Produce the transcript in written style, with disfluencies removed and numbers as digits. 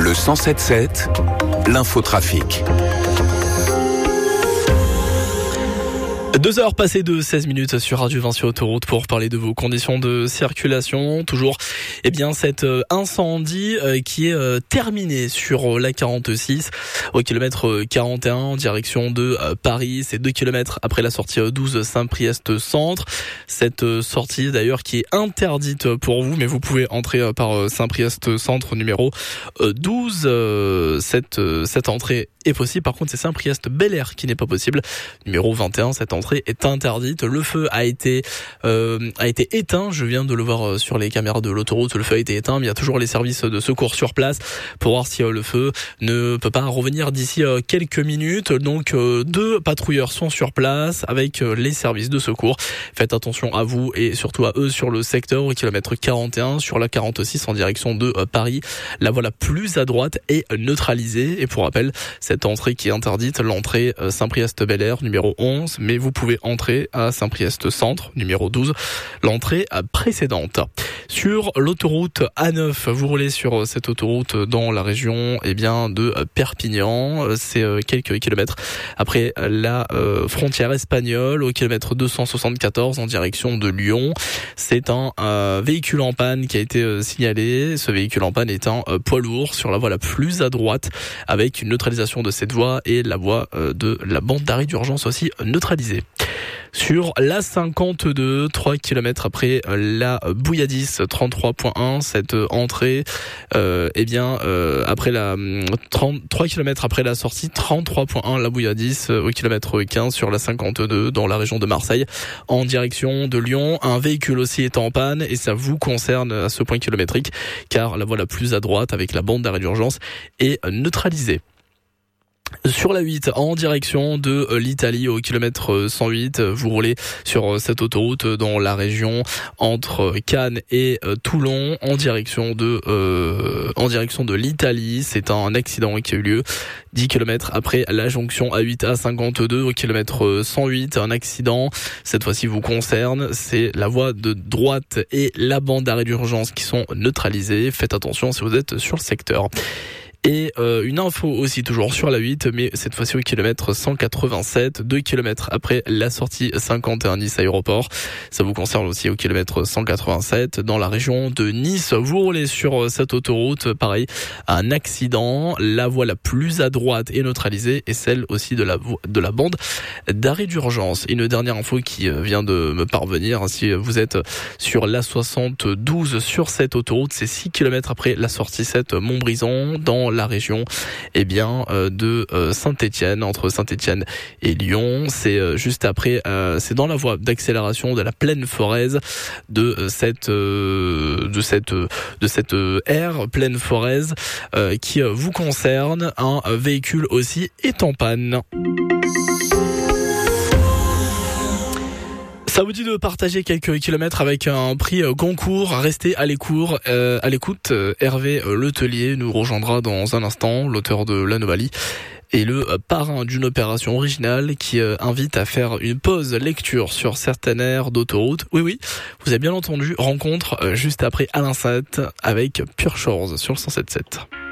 Le 107.7, l'infotrafic. 2 heures passées de 16 minutes sur Radio Vinci Autoroute pour parler de vos conditions de circulation. Toujours, cet incendie qui est terminé sur la 46 au kilomètre 41 en direction de Paris. C'est 2 kilomètres après la sortie 12 Saint-Priest Centre. Cette sortie d'ailleurs qui est interdite pour vous, mais vous pouvez entrer par Saint-Priest Centre numéro 12. Cette entrée est possible. Par contre, c'est Saint-Priest Bel Air qui n'est pas possible. Numéro 21, cette entrée est interdite. Le feu a été éteint. Je viens de le voir sur les caméras de l'autoroute. Le feu a été éteint, mais il y a toujours les services de secours sur place pour voir si le feu ne peut pas revenir d'ici quelques minutes. Donc 2 patrouilleurs sont sur place avec les services de secours. Faites attention à vous et surtout à eux sur le secteur au kilomètre 41 sur la 46 en direction de Paris. La voie la plus à droite est neutralisée et pour rappel, cette entrée qui est interdite, l'entrée Saint-Priest Bel Air numéro 11, mais vous pouvez entrer à Saint-Priest Centre numéro 12, l'entrée précédente. Sur l'autoroute A9, vous roulez sur cette autoroute dans la région de Perpignan. C'est quelques kilomètres après la frontière espagnole au kilomètre 274 en direction de Lyon. C'est un véhicule en panne qui a été signalé. Ce véhicule en panne est un poids lourd sur la voie la plus à droite avec une neutralisation de cette voie et la voie de la bande d'arrêt d'urgence aussi neutralisée. Sur la 52, 3 km après la Bouilladis 33.1, cette entrée, après la 3 km après la sortie 33.1 la Bouilladis au kilomètre 15 sur la 52 dans la région de Marseille en direction de Lyon. Un véhicule aussi est en panne et ça vous concerne à ce point kilométrique car la voie la plus à droite avec la bande d'arrêt d'urgence est neutralisée. Sur la 8, en direction de l'Italie au kilomètre 108, vous roulez sur cette autoroute dans la région entre Cannes et Toulon en direction de l'Italie. C'est un accident qui a eu lieu 10 km après la jonction A8 A52 au kilomètre 108. Un accident, cette fois-ci vous concerne, c'est la voie de droite et la bande d'arrêt d'urgence qui sont neutralisées. Faites attention si vous êtes sur le secteur. Et une info aussi toujours sur la 8, mais cette fois-ci au kilomètre 187, 2 km après la sortie 51 Nice Aéroport. Ça vous concerne aussi au kilomètre 187 dans la région de Nice. Vous roulez sur cette autoroute, pareil, un accident. La voie la plus à droite est neutralisée et celle aussi de la bande d'arrêt d'urgence. Une dernière info qui vient de me parvenir, si vous êtes sur la 72 sur cette autoroute, c'est 6 km après la sortie 7 Montbrison dans la région de Saint-Étienne, entre Saint-Étienne et Lyon. C'est juste après, c'est dans la voie d'accélération de la plaine foraise de cette aire plaine foraise qui vous concerne. Un véhicule aussi est en panne. Ça vous dit de partager quelques kilomètres avec un prix Goncourt. Restez à l'écoute. Hervé Letellier nous rejoindra dans un instant, l'auteur de l'Anomalie et le parrain d'une opération originale qui invite à faire une pause lecture sur certaines aires d'autoroute. Oui, vous avez bien entendu, rencontre juste après Alain Sat avec Pure Shores sur le 107.7.